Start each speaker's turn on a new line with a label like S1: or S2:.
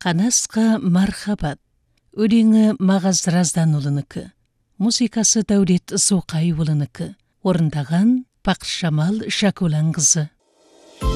S1: Қанасқа мархабат. Өлеңі Мағаз Разданұлынікі. Музыкасы Дәулет Соқайұлынікі. Орындаған Бақытжамал Шакуланқызы.